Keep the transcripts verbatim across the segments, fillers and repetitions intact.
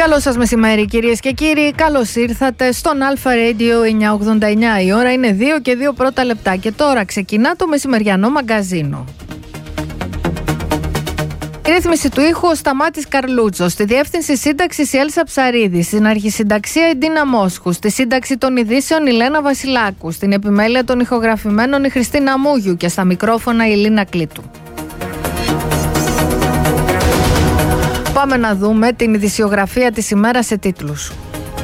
Καλό σας μεσημέρι κυρίες και κύριοι, καλώς ήρθατε στον Alpha Radio εννιακόσια ογδόντα εννιά. Η ώρα είναι δύο και δύο πρώτα λεπτά και τώρα ξεκινά το μεσημεριανό μαγκαζίνο. Η ρύθμιση του ήχου ο Σταμάτης Καρλούτσος, στη διεύθυνση σύνταξης η Έλσα Ψαρίδη, στην αρχισυνταξία η Ντίνα Μόσχου, στη σύνταξη των ειδήσεων η Λένα Βασιλάκου, στην επιμέλεια των ηχογραφημένων η Χριστίνα Μούγιου και στα μικρόφωνα η Λίνα Κλήτου. Πάμε να δούμε την ειδησιογραφία της ημέρας σε τίτλους.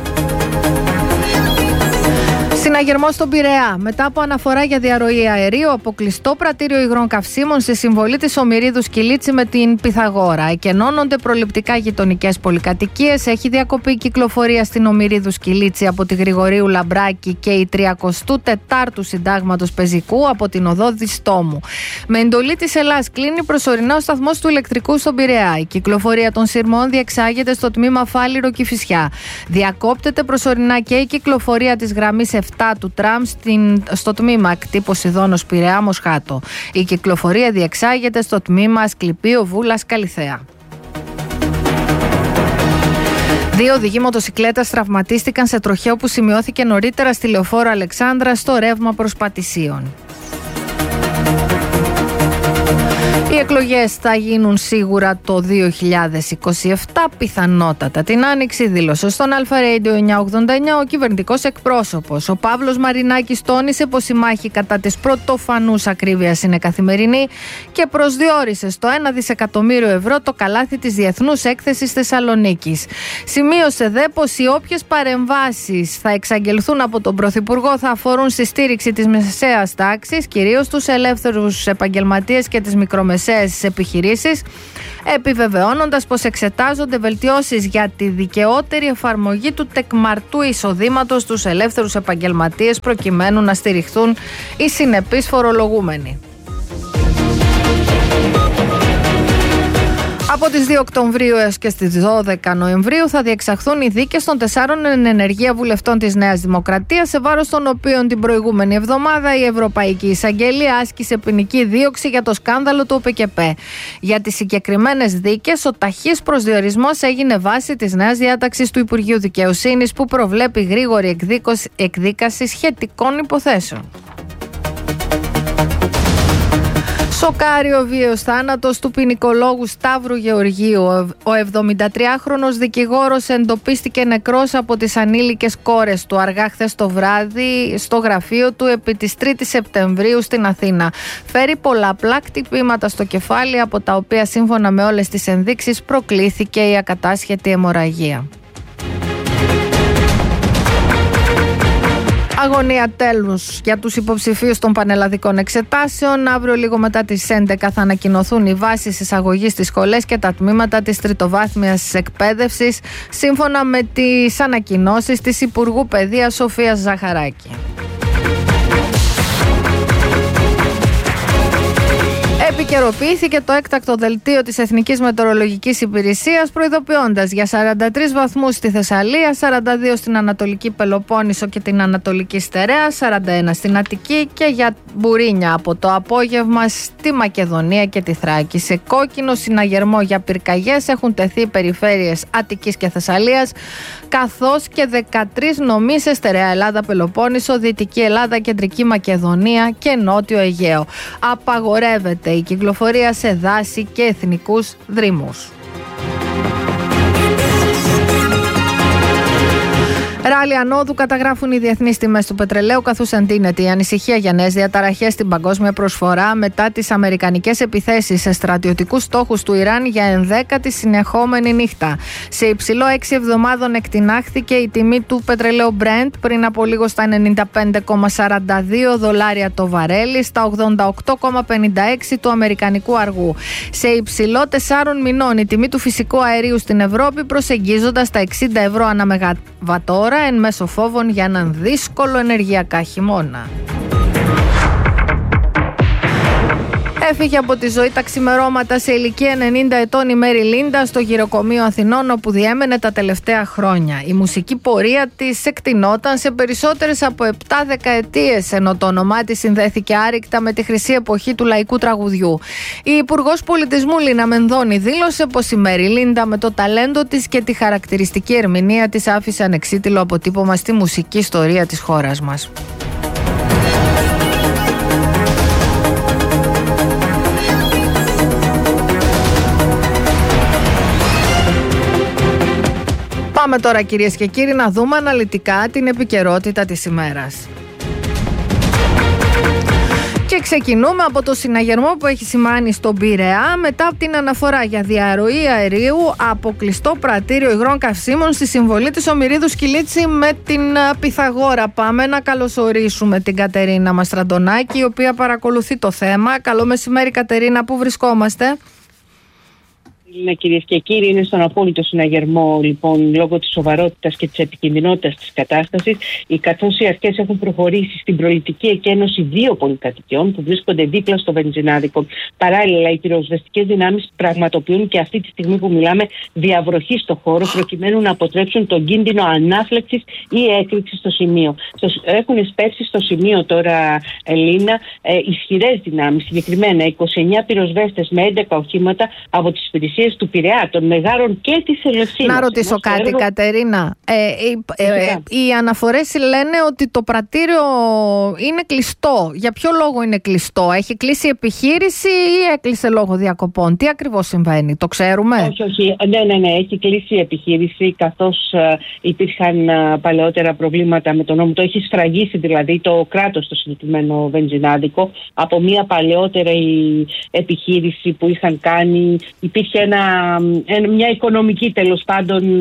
Συναγερμός στον Πειραιά. Μετά από αναφορά για διαρροή αερίου από κλειστό πρατήριο υγρών καυσίμων σε συμβολή της Ομηρίδου Σκυλίτση με την Πυθαγόρα. Εκενώνονται προληπτικά γειτονικές πολυκατοικίες. Έχει διακοπεί η κυκλοφορία στην Ομηρίδου Σκυλίτση από τη Γρηγορίου Λαμπράκη και η τριακοστού τετάρτου Συντάγματος Πεζικού από την οδό Διστόμου. Με εντολή της Ελλάς κλείνει προσωρινά ο σταθμός του ηλεκτρικού στον Πειραιά. Η κυκλοφορία των σειρμών διεξάγεται στο τμήμα Φάληρο Κηφισιά. Διακόπτεται προσωρινά και η κυκλοφορία της γραμμής επτά του τραμ στην, στο τμήμα εκτύπωση Δόνος Πειραιά Μοσχάτο. Η κυκλοφορία διεξάγεται στο τμήμα Ασκληπείο Βούλας Καλιθέα. Δύο οδηγοί μοτοσικλέτας τραυματίστηκαν σε τροχαίο που σημειώθηκε νωρίτερα στη Λεωφόρο Αλεξάνδρα στο ρεύμα προς Πατησίων. Οι εκλογές θα γίνουν σίγουρα το δύο χιλιάδες είκοσι επτά, πιθανότατα την Άνοιξη, δήλωσε στον Alpha Radio εννιακόσια ογδόντα εννιά ο κυβερνητικός εκπρόσωπος. Ο Παύλος Μαρινάκης τόνισε πως η μάχη κατά της πρωτοφανούς ακρίβειας είναι καθημερινή και προσδιορίσε στο ένα δισεκατομμύριο ευρώ το καλάθι της Διεθνούς Έκθεσης Θεσσαλονίκης. Σημείωσε δε πως οι όποιες παρεμβάσεις θα εξαγγελθούν από τον Πρωθυπουργό θα αφορούν στη στήριξη της μεσαίας τάξης, κυρίως τους ελεύθερους επαγγελματίες και τις μικρομεσαίες επιχειρήσεις, επιβεβαιώνοντας πως εξετάζονται βελτιώσεις για τη δικαιότερη εφαρμογή του τεκμαρτού εισοδήματος στους ελεύθερους επαγγελματίες προκειμένου να στηριχθούν οι συνεπείς φορολογούμενοι. Από τις δύο Οκτωβρίου έως και στις δώδεκα Νοεμβρίου θα διεξαχθούν οι δίκες των τεσσάρων εν ενεργεία βουλευτών της Νέας Δημοκρατίας, σε βάρος των οποίων την προηγούμενη εβδομάδα η Ευρωπαϊκή Εισαγγελία άσκησε ποινική δίωξη για το σκάνδαλο του ΟΠΕΚΕΠ. Για τις συγκεκριμένες δίκες, ο ταχύς προσδιορισμός έγινε βάση της νέας διάταξης του Υπουργείου Δικαιοσύνης που προβλέπει γρήγορη εκδίκαση σχετικών υποθέσεων. Σοκάρει ο βίαιος θάνατος του ποινικολόγου Σταύρου Γεωργίου. Ο εβδομηντατριάχρονος δικηγόρος εντοπίστηκε νεκρός από τις ανήλικες κόρες του αργά χθες το βράδυ στο γραφείο του επί της τρίτης Σεπτεμβρίου στην Αθήνα. Φέρει πολλαπλά χτυπήματα στο κεφάλι, από τα οποία σύμφωνα με όλες τις ενδείξεις προκλήθηκε η ακατάσχετη αιμορραγία. Αγωνία τέλους για τους υποψηφίους των πανελλαδικών εξετάσεων. Αύριο λίγο μετά τις έντεκα θα ανακοινωθούν οι βάσεις εισαγωγής στις σχολές και τα τμήματα της τριτοβάθμιας εκπαίδευσης, σύμφωνα με τις ανακοινώσεις της Υπουργού Παιδείας Σοφίας Ζαχαράκη. Επικαιροποιήθηκε το έκτακτο δελτίο της Εθνικής Μετεωρολογικής Υπηρεσίας, προειδοποιώντας για σαράντα τρεις βαθμούς στη Θεσσαλία, σαράντα δύο στην Ανατολική Πελοπόννησο και την Ανατολική Στερέα, σαράντα ένα στην Αττική και για μπουρίνια από το απόγευμα στη Μακεδονία και τη Θράκη. Σε κόκκινο συναγερμό για πυρκαγιές έχουν τεθεί περιφέρειες Αττικής και Θεσσαλίας, καθώς και δεκατρείς νομοί σε Στερεά Ελλάδα, Πελοπόννησο, Δυτική Ελλάδα, Κεντρική Μακεδονία και Νότιο Αιγαίο. Απαγορεύεται η κυκλοφορία σε δάση και εθνικούς δρύμους. Ράλι ανόδου καταγράφουν οι διεθνείς τιμές του πετρελαίου, καθώς εντείνεται η ανησυχία για νέες διαταραχές στην παγκόσμια προσφορά μετά τις αμερικανικές επιθέσεις σε στρατιωτικούς στόχους του Ιράν για ενδέκατη συνεχόμενη νύχτα. Σε υψηλό έξι εβδομάδων εκτινάχθηκε η τιμή του πετρελαίου Brent πριν από λίγο στα ενενήντα πέντε κόμμα σαράντα δύο δολάρια το βαρέλι, στα ογδόντα οκτώ κόμμα πενήντα έξι του αμερικανικού αργού. Σε υψηλό τεσσάρων μηνών η τιμή του φυσικού αερίου στην Ευρώπη προσεγγίζοντας τα εξήντα ευρώ ανά μεγαβατόρα, εν μέσω φόβων για έναν δύσκολο ενεργειακά χειμώνα. Έφυγε από τη ζωή τα ξημερώματα σε ηλικία ενενήντα ετών η Μέρι Λίντα στο γυροκομείο Αθηνών, όπου διέμενε τα τελευταία χρόνια. Η μουσική πορεία της εκτινόταν σε περισσότερες από επτά δεκαετίες, ενώ το όνομά της συνδέθηκε άρρηκτα με τη χρυσή εποχή του λαϊκού τραγουδιού. Η Υπουργός Πολιτισμού Λίνα Μενδώνη δήλωσε πως η Μέρι Λίντα, με το ταλέντο της και τη χαρακτηριστική ερμηνεία της, άφησε ανεξίτηλο αποτύπωμα στη μουσική ιστορία της χώρας μας. Πάμε τώρα, κυρίες και κύριοι, να δούμε αναλυτικά την επικαιρότητα της ημέρας. Και ξεκινούμε από το συναγερμό που έχει σημάνει στον Πειραιά μετά από την αναφορά για διαρροή αερίου από κλειστό πρατήριο υγρών καυσίμων στη συμβολή της Ομηρίδου Σκυλίτση με την Πυθαγόρα. Πάμε να καλωσορίσουμε την Κατερίνα Μαστραντονάκη, η οποία παρακολουθεί το θέμα. Καλό μεσημέρι, Κατερίνα, πού βρισκόμαστε? Ναι, κυρίες και κύριοι, είναι στον απόλυτο συναγερμό, λοιπόν, λόγω της σοβαρότητας και της επικινδυνότητας της κατάστασης, καθώς οι αρχές έχουν προχωρήσει στην προληπτική εκένωση δύο πολυκατοικιών που βρίσκονται δίπλα στο βενζινάδικο. Παράλληλα, οι πυροσβεστικές δυνάμεις πραγματοποιούν και αυτή τη στιγμή που μιλάμε διαβροχή στο χώρο, προκειμένου να αποτρέψουν τον κίνδυνο ανάφλεξης ή έκρηξης στο σημείο. Έχουν σπεύσει στο σημείο τώρα, Ελίνα, ε, ισχυρές δυνάμεις, συγκεκριμένα είκοσι εννέα πυροσβέστες με έντεκα οχήματα από τις υπηρεσίες του Πειραιά, των Μεγάρων και της Ελευσίνας. Να ρωτήσω Ενώ κάτι, έργο... Κατερίνα. Ε, ε, ε, ε, οι αναφορές λένε ότι το πρατήριο είναι κλειστό. Για ποιο λόγο είναι κλειστό? Έχει κλείσει η επιχείρηση ή έκλεισε λόγω διακοπών? Τι ακριβώς συμβαίνει? Το ξέρουμε? Όχι, όχι. Ναι, ναι, ναι. Έχει κλείσει η επιχείρηση, καθώς uh, υπήρχαν uh, παλαιότερα προβλήματα με τον νόμο. Το έχει σφραγίσει δηλαδή το κράτος στο συγκεκριμένο βενζινάδικο από μια παλαιότερη επιχείρηση που είχαν κάνει. Υπήρχε Ένα, μια οικονομική, τέλος πάντων,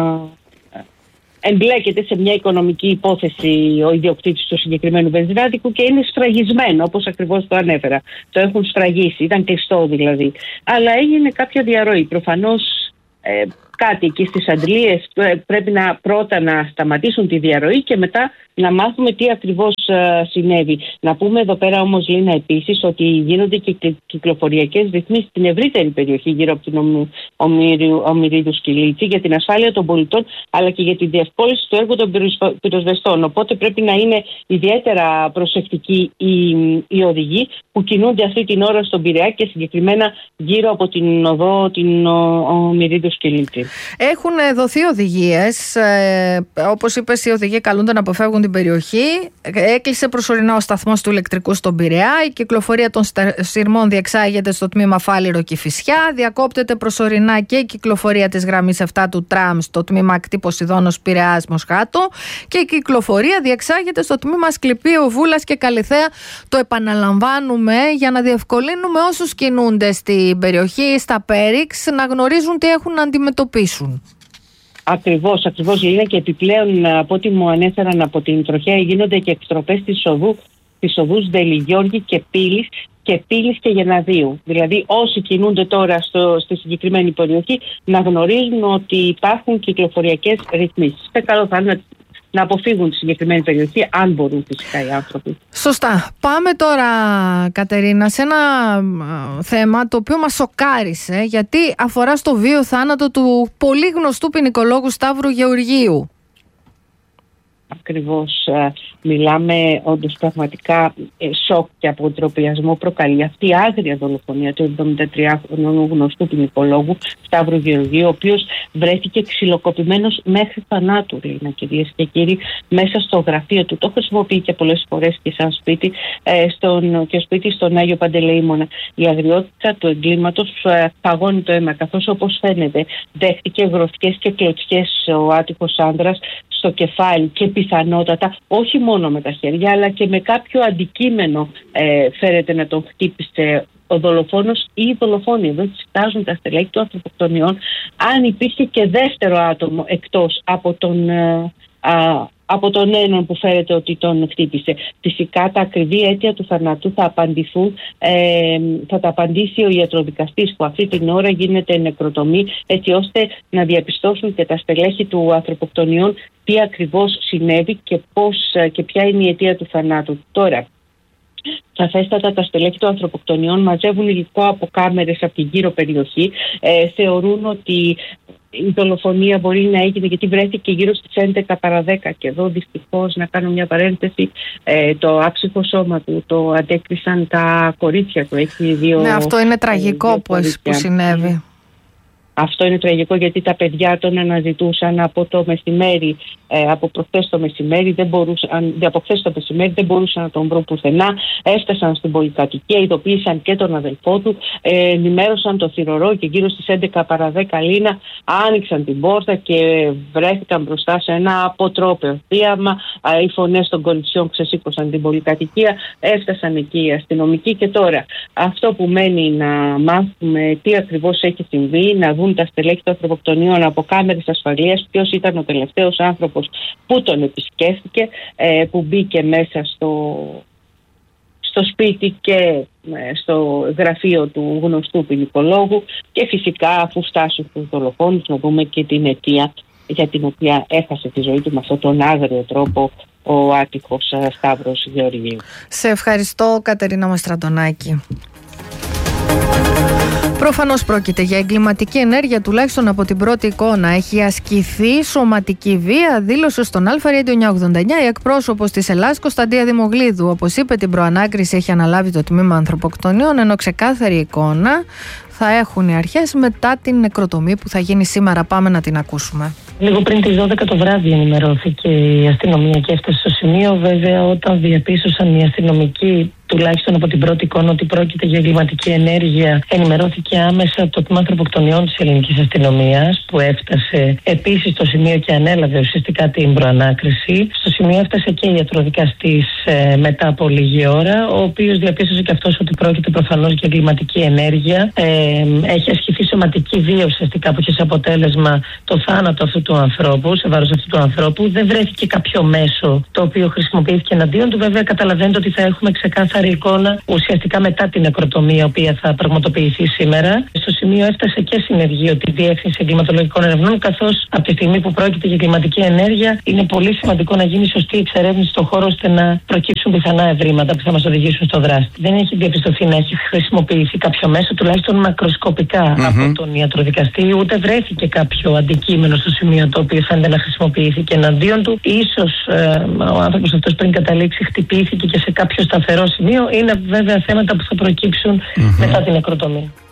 εμπλέκεται σε μια οικονομική υπόθεση ο ιδιοκτήτης του συγκεκριμένου βενζινάδικου και είναι σφραγισμένο, όπως ακριβώς το ανέφερα. Το έχουν σφραγίσει, ήταν κλειστό δηλαδή. Αλλά έγινε κάποια διαρροή. Προφανώς ε, κάτι εκεί στις αντλίες πρέπει να πρώτα να σταματήσουν τη διαρροή και μετά να μάθουμε τι ακριβώς uh, συνέβη. Να πούμε εδώ πέρα όμως, Λίνα, επίσης ότι γίνονται και κυκλοφοριακές ρυθμίσεις στην ευρύτερη περιοχή γύρω από την Ομηρίδου Σκυλίτση για την ασφάλεια των πολιτών, αλλά και για τη διευκόλυνση του έργου των πυροσβεστών. Οπότε πρέπει να είναι ιδιαίτερα προσεκτικοί οι, οι οδηγοί που κινούνται αυτή την ώρα στον Πειραιά και συγκεκριμένα γύρω από την οδό την Ομηρίδου Σκυλίτση. Έχουν δοθεί οδηγίες, ε, όπως είπες, οι οδηγοί καλούνται να αποφεύγουν την περιοχή. Έκλεισε προσωρινά ο σταθμός του ηλεκτρικού στον Πειραιά. Η κυκλοφορία των σειρμών διεξάγεται στο τμήμα Φάληρο Κηφισιά. Διακόπτεται προσωρινά και η κυκλοφορία της γραμμής επτά του τραμ στο τμήμα Ακτή Ποσειδώνος Πειραιάς Μοσχάτο. Και η κυκλοφορία διεξάγεται στο τμήμα Σκληπίου Βούλας και Καλιθέα. Το επαναλαμβάνουμε για να διευκολύνουμε όσους κινούνται στην περιοχή, στα Πέριξ, να γνωρίζουν τι έχουν να αντιμετωπίσουν. Ακριβώς, ακριβώς, είναι και επιπλέον από ό,τι μου ανέφεραν από την τροχέα γίνονται και εκτροπές της οδού, της οδούς Δελιγιώργη και Πύλης και Πύλης και Γεναδίου. Δηλαδή όσοι κινούνται τώρα στο, στη συγκεκριμένη περιοχή να γνωρίζουν ότι υπάρχουν κυκλοφοριακές ρυθμίσεις. Και καλό θα είναι να αποφύγουν τη συγκεκριμένη περιοχή, αν μπορούν φυσικά οι άνθρωποι. Σωστά. Πάμε τώρα, Κατερίνα, σε ένα θέμα το οποίο μας σοκάρισε, γιατί αφορά στο βίο θάνατο του πολύ γνωστού ποινικολόγου Σταύρου Γεωργίου. Ακριβώς, μιλάμε όντως πραγματικά σοκ και αποτροπιασμό προκαλεί αυτή η άγρια δολοφονία του εβδομηντατριάχρονου γνωστού ποινικολόγου Σταύρου Γεωργίου, ο οποίος βρέθηκε ξυλοκοπημένος μέχρι θανάτου, Λίνα, κυρίες και κύριοι, μέσα στο γραφείο του. Το χρησιμοποιεί και πολλές φορές και σαν σπίτι, στον, και σπίτι στον Άγιο Παντελεήμονα. Η αγριότητα του εγκλήματος παγώνει το αίμα, καθώς όπως φαίνεται δέχτηκε γροθιές και κλωτσιές ο άτυχος άνδρας στο κεφάλι και πιθανότατα όχι μόνο με τα χέρια αλλά και με κάποιο αντικείμενο ε, φέρεται να τον χτύπησε ο δολοφόνος ή η δολοφόνη. Εδώ εξετάζουν τα στελέχη των ανθρωποκτονιών αν υπήρχε και δεύτερο άτομο εκτός από τον, ε, α, από τον έναν που φέρεται ότι τον χτύπησε. Φυσικά τα ακριβή αίτια του θανάτου θα απαντηθούν, ε, θα τα απαντήσει ο ιατροδικαστής που αυτή την ώρα γίνεται νεκροτομή, έτσι ώστε να διαπιστώσουν και τα στελέχη του ανθρωποκτονιών τι ακριβώς συνέβη και, πώς, και ποια είναι η αιτία του θανάτου. Τώρα, Σαφέστατα τα στελέχη των ανθρωποκτονιών μαζεύουν υλικό από κάμερες από την γύρω περιοχή. Ε, θεωρούν ότι η δολοφονία μπορεί να έγινε γιατί βρέθηκε γύρω στις έντεκα παρά δέκα, και εδώ δυστυχώς, να κάνω μια παρένθεση, ε, το άψυχο σώμα του το αντέκρισαν τα κορίτσια του. Έχει δύο, ναι, αυτό είναι τραγικό που, που συνέβη. Αυτό είναι τραγικό, γιατί τα παιδιά τον αναζητούσαν από το μεσημέρι, ε, από προχθές το μεσημέρι, δεν μπορούσαν, από χθες το μεσημέρι δεν μπορούσαν να τον βρουν πουθενά. Έφτασαν στην πολυκατοικία, ειδοποίησαν και τον αδελφό του, ε, ενημέρωσαν το θυρωρό και γύρω στις έντεκα παρά δέκα Λίνα άνοιξαν την πόρτα και βρέθηκαν μπροστά σε ένα αποτρόπαιο θύαμα. Ε, οι φωνές των κοριτσιών ξεσήκωσαν την πολυκατοικία, έφτασαν εκεί οι αστυνομικοί, και τώρα αυτό που μένει να μάθουμε τι ακριβώς έχει συμβεί, να δουν τα στελέχη των ανθρωποκτονίων από κάμερες ασφαλείας ποιος ήταν ο τελευταίος άνθρωπος που τον επισκέφθηκε, ε, που μπήκε μέσα στο, στο σπίτι και ε, στο γραφείο του γνωστού ποινικολόγου, και φυσικά αφού φτάσουν στους δολοφόνους να δούμε και την αιτία για την οποία έχασε τη ζωή του με αυτόν τον άγριο τρόπο ο άτυχος Σταύρος Γεωργίου. Σε ευχαριστώ, Κατερίνα Μαστραντονάκη. Προφανώς πρόκειται για εγκληματική ενέργεια, τουλάχιστον από την πρώτη εικόνα. Έχει ασκηθεί σωματική βία, δήλωσε στον Αλφα Radio εννιακόσια ογδόντα εννιά η εκπρόσωπος της Ελλάς, Κωνσταντία Δημογλίδου. Όπως είπε, την προανάκριση έχει αναλάβει το τμήμα ανθρωποκτονίων, ενώ ξεκάθαρη εικόνα θα έχουν οι αρχές μετά την νεκροτομή που θα γίνει σήμερα. Πάμε να την ακούσουμε. Λίγο πριν τις δώδεκα το βράδυ ενημερώθηκε η αστυνομία και έφτασε στο σημείο. Βέβαια, όταν διαπίστωσαν οι αστυνομικοί, τουλάχιστον από την πρώτη εικόνα, ότι πρόκειται για εγκληματική ενέργεια, ενημερώθηκε άμεσα το τμήμα ανθρωποκτονιών της ελληνικής αστυνομίας, που έφτασε επίσης στο σημείο και ανέλαβε ουσιαστικά την προανάκριση. Στο σημείο έφτασε και η ιατροδικαστής ε, μετά από λίγη ώρα, ο οποίος διαπίστωσε και αυτός ότι πρόκειται προφανώς για εγκληματική ενέργεια. Ε, έχει ασκηθεί σωματική βία ουσιαστικά, που είχε σε αποτέλεσμα το θάνατο αυτού του ανθρώπου, σε βάρος αυτού του ανθρώπου. Δεν βρέθηκε κάποιο μέσο το οποίο χρησιμοποιήθηκε εναντίον του. Βέβαια, καταλαβαίνετε ότι θα έχουμε ξεκάθαρη εικόνα ουσιαστικά μετά την νεκροτομία, η οποία θα πραγματοποιηθεί σήμερα. Στο σημείο έφτασε και συνεργείο τη Διεύθυνση Εγκληματολογικών Ερευνών, καθώς από τη στιγμή που πρόκειται για εγκληματική ενέργεια, είναι πολύ σημαντικό να γίνει σωστή εξερεύνηση στον χώρο, ώστε να προκύψουν πιθανά ευρήματα που θα μας οδηγήσουν στο δράστη. Δεν έχει διαπιστωθεί να έχει χρησιμοποιηθεί κάποιο μέσο, τουλάχιστον μακροσκοπικά mm-hmm. από τον ιατροδικαστή, ούτε βρέθηκε κάποιο αντικείμενο στο σημείο το οποίο φαίνεται να χρησιμοποιήθηκε εναντίον του. Ίσως ε, ο άνθρωπος αυτός πριν καταλήξει χτυπήθηκε και σε κάποιο σταθερό σημείο. Είναι βέβαια θέματα που θα προκύψουν mm-hmm. μετά την νεκροτομία.